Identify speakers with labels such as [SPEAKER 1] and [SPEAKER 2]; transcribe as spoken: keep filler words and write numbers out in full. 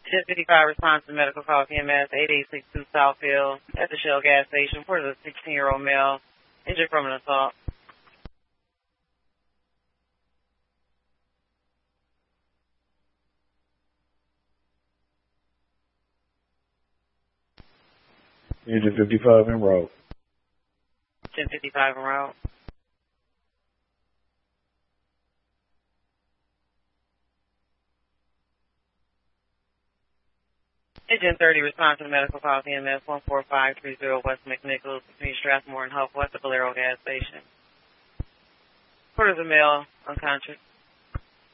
[SPEAKER 1] ten fifty-five response to medical call P M S eight eight six two Southfield at the Shell gas station. Report of a sixteen-year-old male injured from an assault.
[SPEAKER 2] Engine fifty-five en route.
[SPEAKER 1] ten fifty-five en route. Agent thirty, response to the medical call P M S one four five three zero West McNichols between Strathmore and Huff West of Valero gas station. Report of the male unconscious.